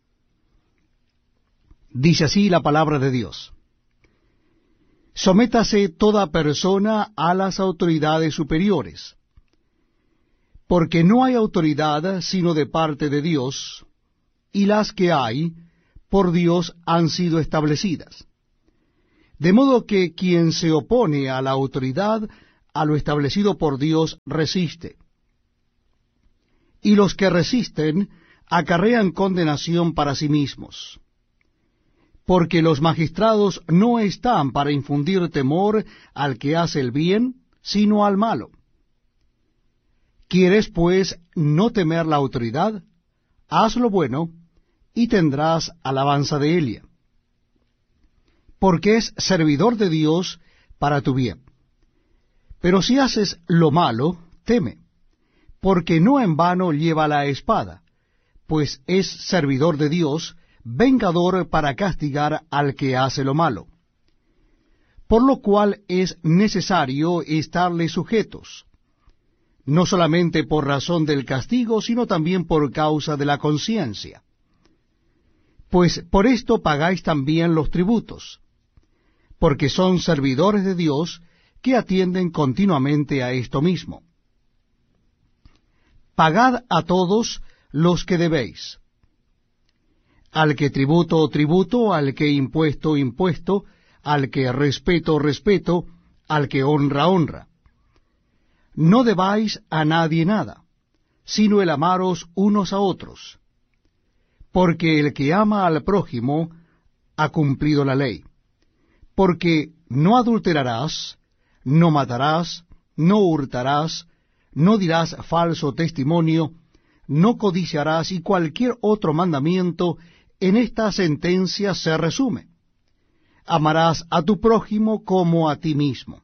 Dice así la palabra de Dios. Sométase toda persona a las autoridades superiores, porque no hay autoridad sino de parte de Dios, y las que hay, por Dios han sido establecidas. De modo que quien se opone a la autoridad, a lo establecido por Dios, resiste. Y los que resisten acarrean condenación para sí mismos. Porque los magistrados no están para infundir temor al que hace el bien, sino al malo. ¿Quieres, pues, no temer la autoridad? Haz lo bueno, y tendrás alabanza de ella. Porque es servidor de Dios para tu bien. Pero si haces lo malo, teme, porque no en vano lleva la espada, pues es servidor de Dios, vengador para castigar al que hace lo malo. Por lo cual es necesario estarle sujetos, no solamente por razón del castigo, sino también por causa de la conciencia. Pues por esto pagáis también los tributos, porque son servidores de Dios que atienden continuamente a esto mismo. Pagad a todos los que debéis. Al que tributo, tributo, al que impuesto, impuesto, al que respeto, respeto, al que honra, honra. No debáis a nadie nada, sino el amaros unos a otros, porque el que ama al prójimo ha cumplido la ley. Porque no adulterarás, no matarás, no hurtarás, no dirás falso testimonio, no codiciarás, y cualquier otro mandamiento en esta sentencia se resume: amarás a tu prójimo como a ti mismo.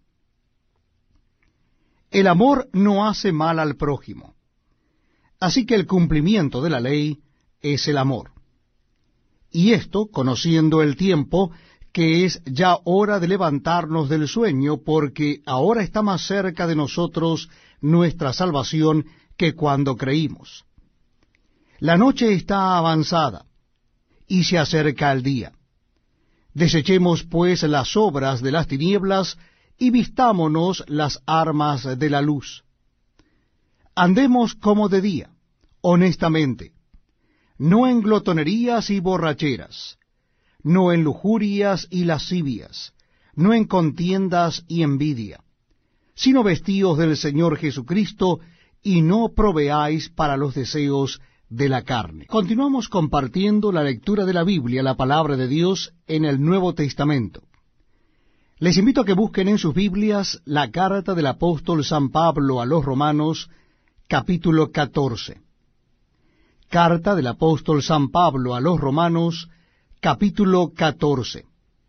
El amor no hace mal al prójimo, así que el cumplimiento de la ley es el amor. Y esto, conociendo el tiempo, que es ya hora de levantarnos del sueño, porque ahora está más cerca de nosotros nuestra salvación que cuando creímos. La noche está avanzada, y se acerca el día. Desechemos pues las obras de las tinieblas, y vistámonos las armas de la luz. Andemos como de día, honestamente, no en glotonerías y borracheras, no en lujurias y lascivias, no en contiendas y envidia, sino vestíos del Señor Jesucristo, y no proveáis para los deseos de la carne. Continuamos compartiendo la lectura de la Biblia, la palabra de Dios, en el Nuevo Testamento. Les invito a que busquen en sus Biblias la carta del apóstol San Pablo a los Romanos, capítulo catorce. Carta del apóstol San Pablo a los Romanos, capítulo catorce.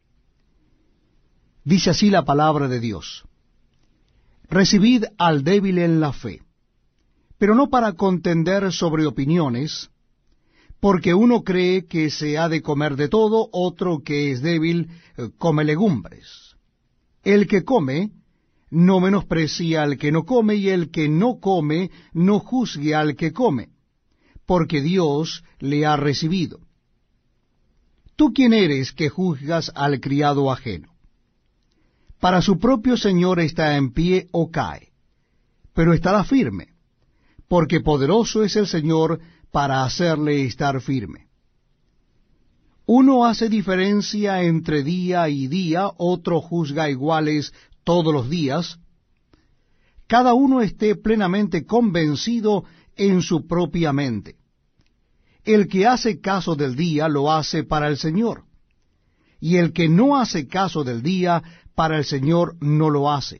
Dice así la palabra de Dios: Recibid al débil en la fe, pero no para contender sobre opiniones, porque uno cree que se ha de comer de todo, otro que es débil come legumbres. El que come no menosprecia al que no come, y el que no come no juzgue al que come, porque Dios le ha recibido. ¿Tú quién eres que juzgas al criado ajeno? Para su propio Señor está en pie o cae, pero estará firme, porque poderoso es el Señor para hacerle estar firme. Uno hace diferencia entre día y día, otro juzga iguales todos los días. Cada uno esté plenamente convencido en su propia mente. El que hace caso del día lo hace para el Señor, y el que no hace caso del día, para el Señor no lo hace.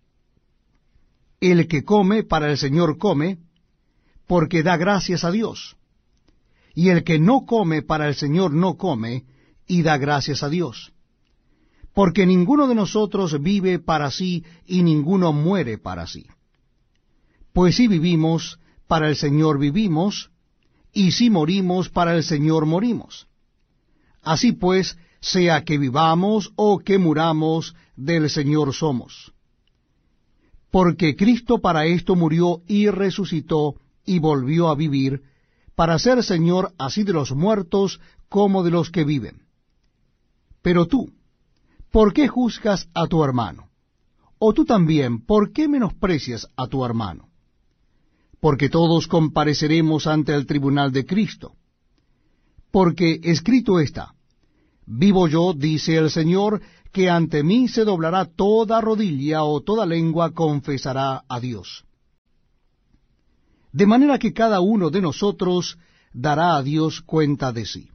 El que come, para el Señor come, porque da gracias a Dios. Y el que no come, para el Señor no come, y da gracias a Dios. Porque ninguno de nosotros vive para sí, y ninguno muere para sí. Pues si vivimos, para el Señor vivimos, y si morimos, para el Señor morimos. Así pues, sea que vivamos o que muramos, del Señor somos. Porque Cristo para esto murió y resucitó, y volvió a vivir, para ser Señor así de los muertos como de los que viven. Pero tú, ¿por qué juzgas a tu hermano? O tú también, ¿por qué menosprecias a tu hermano? Porque todos compareceremos ante el tribunal de Cristo. Porque escrito está, vivo yo, dice el Señor, que ante mí se doblará toda rodilla o toda lengua confesará a Dios. De manera que cada uno de nosotros dará a Dios cuenta de sí.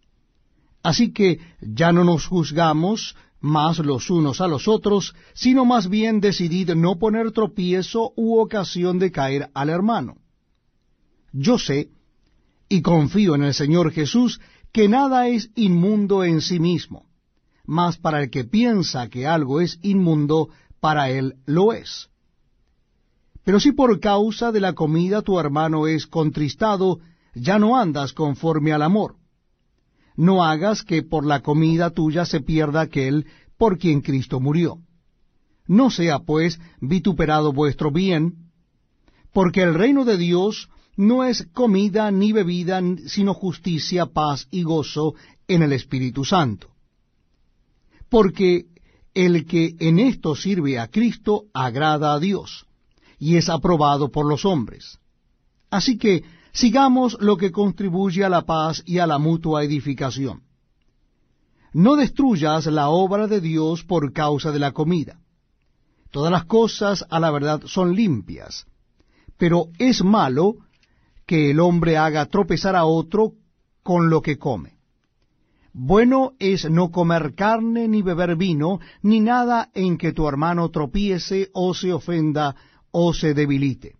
Así que ya no nos juzgamos más los unos a los otros, sino más bien decidid no poner tropiezo u ocasión de caer al hermano. Yo sé, y confío en el Señor Jesús, que nada es inmundo en sí mismo, mas para el que piensa que algo es inmundo, para él lo es. Pero si por causa de la comida tu hermano es contristado, ya no andas conforme al amor. No hagas que por la comida tuya se pierda aquel por quien Cristo murió. No sea, pues, vituperado vuestro bien, porque el reino de Dios no es comida ni bebida, sino justicia, paz y gozo en el Espíritu Santo. Porque el que en esto sirve a Cristo agrada a Dios, y es aprobado por los hombres. Así que sigamos lo que contribuye a la paz y a la mutua edificación. No destruyas la obra de Dios por causa de la comida. Todas las cosas a la verdad son limpias, pero es malo que el hombre haga tropezar a otro con lo que come. Bueno es no comer carne, ni beber vino, ni nada en que tu hermano tropiece, o se ofenda, o se debilite.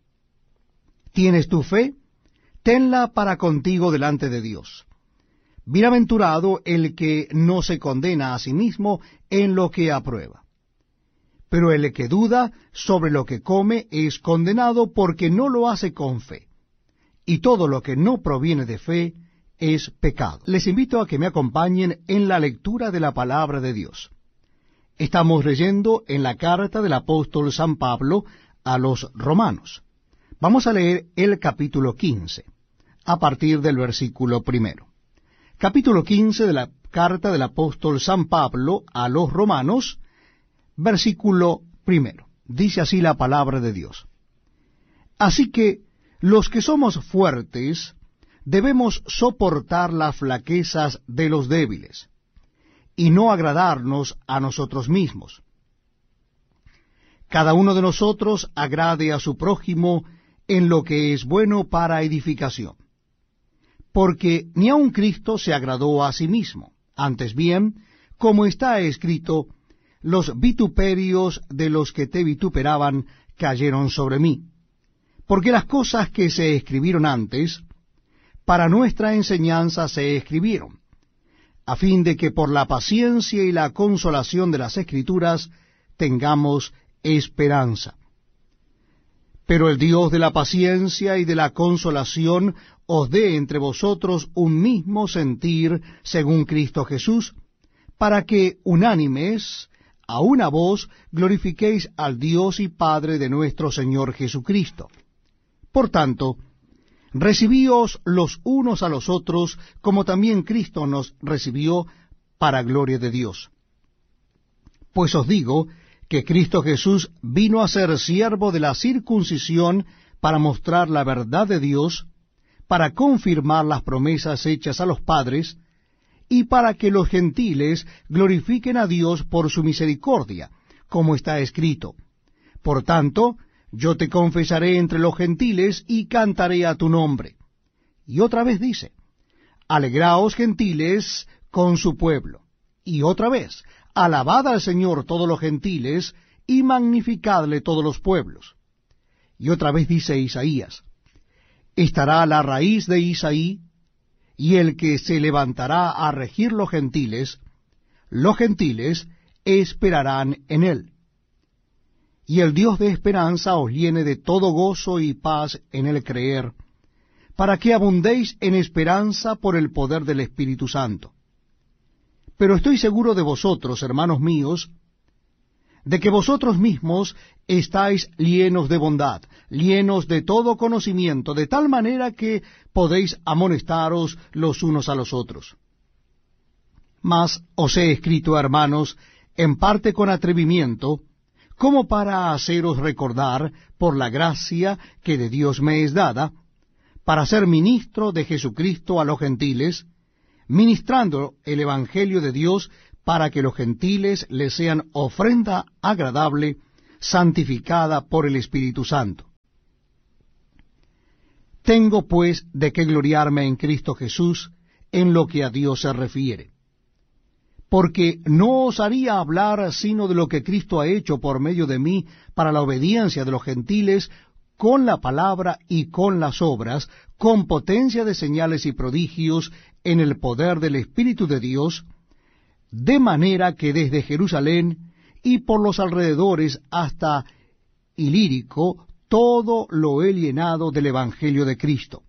¿Tienes tu fe? Tenla para contigo delante de Dios. Bienaventurado el que no se condena a sí mismo en lo que aprueba. Pero el que duda sobre lo que come es condenado porque no lo hace con fe. Y todo lo que no proviene de fe es pecado. Les invito a que me acompañen en la lectura de la palabra de Dios. Estamos leyendo en la carta del apóstol San Pablo a los romanos. Vamos a leer el capítulo quince, a partir del versículo primero. Capítulo quince de la carta del apóstol San Pablo a los romanos, versículo primero. Dice así la palabra de Dios. Así que los que somos fuertes debemos soportar las flaquezas de los débiles, y no agradarnos a nosotros mismos. Cada uno de nosotros agrade a su prójimo en lo que es bueno para edificación. Porque ni aun Cristo se agradó a sí mismo, antes bien, como está escrito, los vituperios de los que te vituperaban cayeron sobre mí. Porque las cosas que se escribieron antes, para nuestra enseñanza se escribieron, a fin de que por la paciencia y la consolación de las Escrituras tengamos esperanza. Pero el Dios de la paciencia y de la consolación os dé entre vosotros un mismo sentir según Cristo Jesús, para que unánimes, a una voz, glorifiquéis al Dios y Padre de nuestro Señor Jesucristo. Por tanto, recibíos los unos a los otros, como también Cristo nos recibió para gloria de Dios. Pues os digo que Cristo Jesús vino a ser siervo de la circuncisión para mostrar la verdad de Dios, para confirmar las promesas hechas a los padres, y para que los gentiles glorifiquen a Dios por su misericordia, como está escrito. Por tanto, yo te confesaré entre los gentiles y cantaré a tu nombre. Y otra vez dice, alegraos gentiles con su pueblo. Y otra vez, alabad al Señor todos los gentiles, y magnificadle todos los pueblos. Y otra vez dice Isaías, estará la raíz de Isaí, y el que se levantará a regir los gentiles, los gentiles esperarán en él. Y el Dios de esperanza os llene de todo gozo y paz en el creer, para que abundéis en esperanza por el poder del Espíritu Santo. Pero estoy seguro de vosotros, hermanos míos, de que vosotros mismos estáis llenos de bondad, llenos de todo conocimiento, de tal manera que podéis amonestaros los unos a los otros. Mas os he escrito, hermanos, en parte con atrevimiento, como para haceros recordar, por la gracia que de Dios me es dada, para ser ministro de Jesucristo a los gentiles, ministrando el Evangelio de Dios para que los gentiles le sean ofrenda agradable, santificada por el Espíritu Santo. Tengo pues de qué gloriarme en Cristo Jesús en lo que a Dios se refiere. Porque no osaría hablar sino de lo que Cristo ha hecho por medio de mí para la obediencia de los gentiles, con la palabra y con las obras, con potencia de señales y prodigios, en el poder del Espíritu de Dios, de manera que desde Jerusalén y por los alrededores hasta Ilírico, todo lo he llenado del Evangelio de Cristo.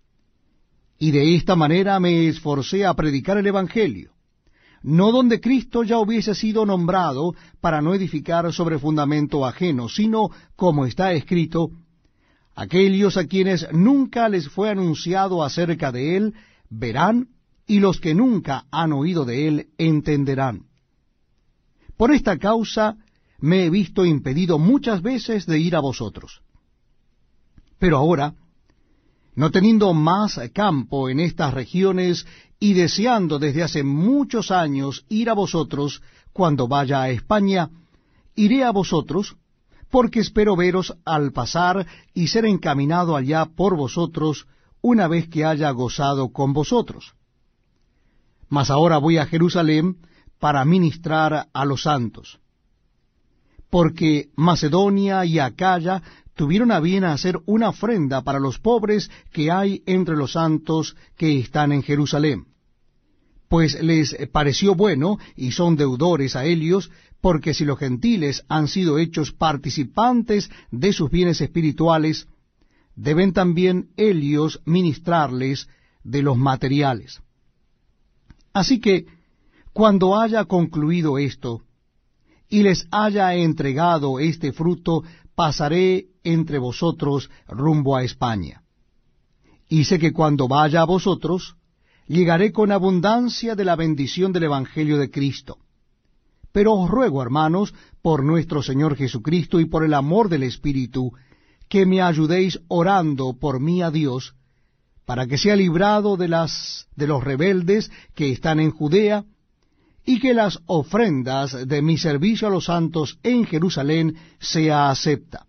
Y de esta manera me esforcé a predicar el Evangelio, no donde Cristo ya hubiese sido nombrado, para no edificar sobre fundamento ajeno, sino, como está escrito, aquellos a quienes nunca les fue anunciado acerca de él, verán, y los que nunca han oído de él, entenderán. Por esta causa me he visto impedido muchas veces de ir a vosotros. Pero ahora, no teniendo más campo en estas regiones, y deseando desde hace muchos años ir a vosotros cuando vaya a España, iré a vosotros, porque espero veros al pasar y ser encaminado allá por vosotros, una vez que haya gozado con vosotros. Mas ahora voy a Jerusalén para ministrar a los santos, porque Macedonia y Acaya tuvieron a bien hacer una ofrenda para los pobres que hay entre los santos que están en Jerusalén, pues les pareció bueno, y son deudores a ellos, porque si los gentiles han sido hechos participantes de sus bienes espirituales, deben también ellos ministrarles de los materiales. Así que, cuando haya concluido esto, y les haya entregado este fruto, pasaré entre vosotros rumbo a España. Y sé que cuando vaya a vosotros, llegaré con abundancia de la bendición del Evangelio de Cristo. Pero os ruego, hermanos, por nuestro Señor Jesucristo y por el amor del Espíritu, que me ayudéis orando por mí a Dios, para que sea librado de las de los rebeldes que están en Judea, y que las ofrendas de mi servicio a los santos en Jerusalén sea acepta,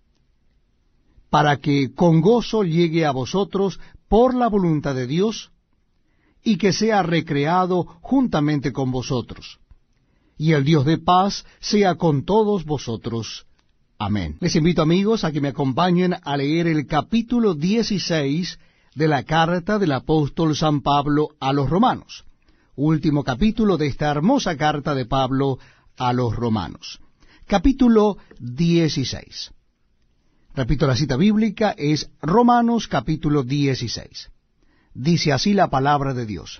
para que con gozo llegue a vosotros por la voluntad de Dios, y que sea recreado juntamente con vosotros. Y el Dios de paz sea con todos vosotros. Amén. Les invito, amigos, a que me acompañen a leer el capítulo dieciséis de la carta del apóstol San Pablo a los romanos. Último capítulo de esta hermosa carta de Pablo a los romanos. Capítulo dieciséis. Repito, la cita bíblica es Romanos capítulo dieciséis. Dice así la palabra de Dios.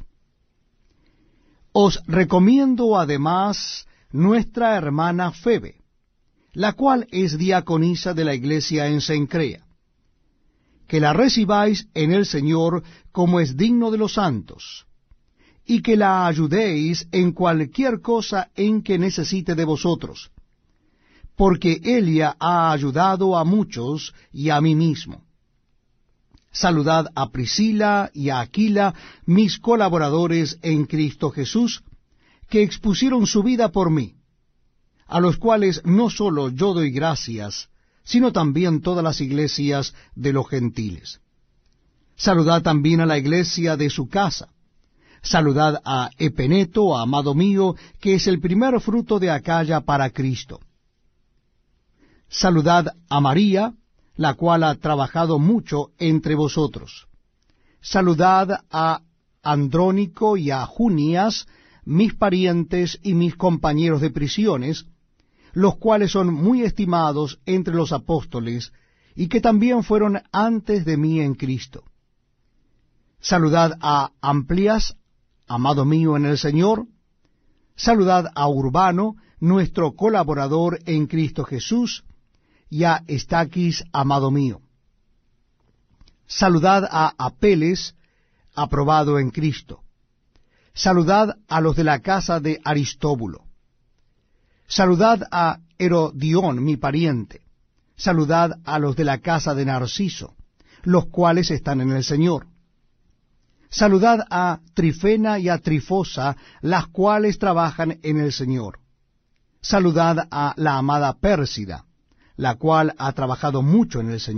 Os recomiendo además nuestra hermana Febe, la cual es diaconisa de la iglesia en Cencrea, que la recibáis en el Señor como es digno de los santos, y que la ayudéis en cualquier cosa en que necesite de vosotros, porque ella ha ayudado a muchos y a mí mismo. Saludad a Priscila y a Aquila, mis colaboradores en Cristo Jesús, que expusieron su vida por mí, a los cuales no solo yo doy gracias, sino también todas las iglesias de los gentiles. Saludad también a la iglesia de su casa. Saludad a Epeneto, amado mío, que es el primer fruto de Acaya para Cristo. Saludad a María, la cual ha trabajado mucho entre vosotros. Saludad a Andrónico y a Junias, mis parientes y mis compañeros de prisiones, los cuales son muy estimados entre los apóstoles, y que también fueron antes de mí en Cristo. Saludad a Amplias, amado mío en el Señor. Saludad a Urbano, nuestro colaborador en Cristo Jesús, y a Estaquis, amado mío. Saludad a Apeles, aprobado en Cristo. Saludad a los de la casa de Aristóbulo. Saludad a Herodión, mi pariente. Saludad a los de la casa de Narciso, los cuales están en el Señor. Saludad a Trifena y a Trifosa, las cuales trabajan en el Señor. Saludad a la amada Pérsida, la cual ha trabajado mucho en el Señor.